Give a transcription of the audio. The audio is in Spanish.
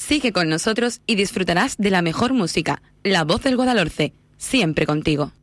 Sigue con nosotros y disfrutarás de la mejor música, La Voz del Guadalhorce, siempre contigo.